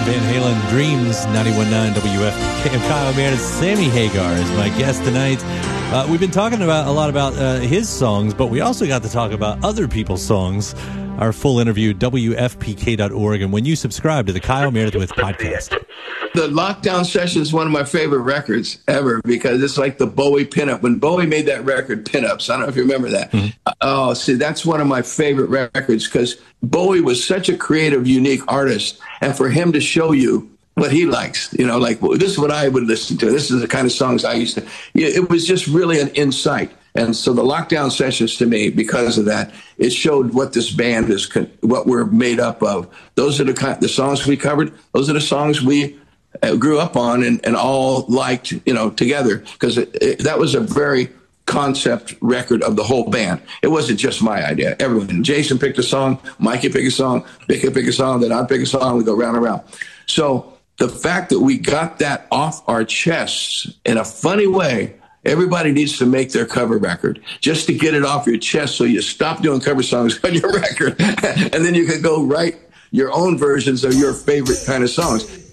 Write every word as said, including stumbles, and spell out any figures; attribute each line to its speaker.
Speaker 1: Van Halen, Dreams, ninety-one point nine W F P K. Kyle Meredith. Sammy Hagar is my guest tonight. Uh, we've been talking about a lot about uh, his songs, but we also got to talk about other people's songs. Our full interview, W F P K dot org, and when you subscribe to the Kyle Meredith With podcast.
Speaker 2: The Lockdown Session is one of my favorite records ever because it's like the Bowie pinup. When Bowie made that record, Pinups, I don't know if you remember that. Mm-hmm. Oh, see, that's one of my favorite records because Bowie was such a creative, unique artist. And for him to show you what he likes, you know, like, well, this is what I would listen to. This is the kind of songs I used to. It was just really an insight. And so the Lockdown Sessions to me, because of that, it showed what this band is, what we're made up of. Those are the kind, the songs we covered. Those are the songs we grew up on and, and all liked, you know, together. Because that was a very concept record of the whole band. It wasn't just my idea. Everyone, Jason picked a song, Mikey picked a song, Vicky picked a song, then I'd pick a song, we go round and round. So the fact that we got that off our chests in a funny way, everybody needs to make their cover record just to get it off your chest so you stop doing cover songs on your record and then you can go write your own versions of your favorite kind of songs.